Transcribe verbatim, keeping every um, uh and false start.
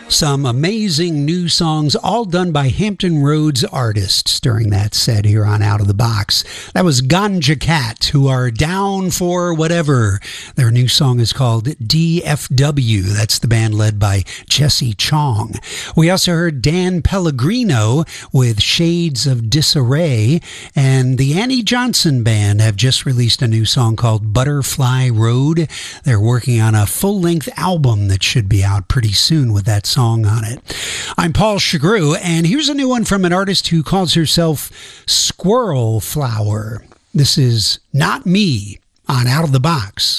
Some amazing new songs, all done by Hampton Roads artists during that set here on Out of the Box. That was Ganja Cat, who are down for whatever. Their new song is called D F W. That's the band led by Jesse Chong. We also heard Dan Pellegrino with Shades of Disarray, and the Annie Johnson Band have just released a new song called Butterfly Road. They're working on a full-length album that should be out pretty soon with that song on it. I'm Paul Chagru, and here's a new one from an artist who calls herself Squirrel Flower. This is Not Me on Out of the Box.